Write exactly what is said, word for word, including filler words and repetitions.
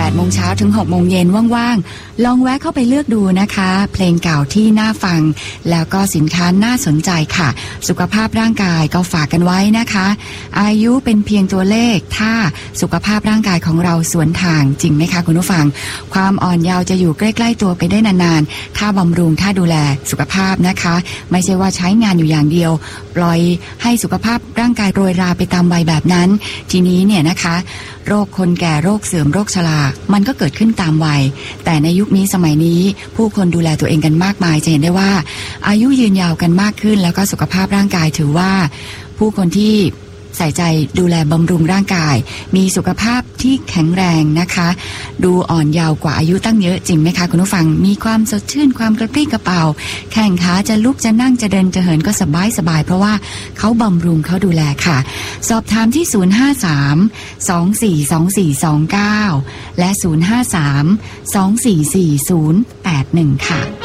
ดโมงเช้าถึงหกโมงเย็นว่างๆลองแวะเข้าไปเลือกดูนะคะเพลงเก่าที่น่าฟังแล้วก็สินค้าน่าสนใจค่ะสุขภาพร่างกายก็ฝากกันไว้นะคะอายุเป็นเพียงตัวเลขถ้าสุขภาพร่างกายของเราสวนทางจริงไหมคะคุณผู้ฟังความอ่อนเยาว์จะอยู่ใกล้ๆตัวไปได้นานๆถ้าบำรุงถ้าดูแลสุขภาพนะคะไม่ใช่ว่าใช้งานอยู่อย่างเดียวปล่อยให้สุขภาพร่างกายโรยราไปตามวัยแบบนั้นทีนี้เนี่ยนะคะโรคคนแก่โรคเสื่อมโรคชรามันก็เกิดขึ้นตามวัยแต่ในยุคนี้สมัยนี้ผู้คนดูแลตัวเองกันมากมายจะเห็นได้ว่าอายุยืนยาวกันมากขึ้นแล้วก็สุขภาพร่างกายถือว่าผู้คนที่ใส่ใจดูแลบำรุงร่างกายมีสุขภาพที่แข็งแรงนะคะดูอ่อนเยาว์กว่าอายุตั้งเยอะจริงไหมคะคุณผู้ฟังมีความสดชื่นความกระปรี้กระเป๋าแข้งขาจะลุกจะนั่งจะเดินจะเหินก็สบายสบายเพราะว่าเขาบำรุงเขาดูแลค่ะสอบถามที่ศูนย์ ห้า สาม สอง สี่ สอง สี่ สอง เก้าและศูนย์ ห้า สาม สอง สี่ สี่ ศูนย์ แปด หนึ่งค่ะ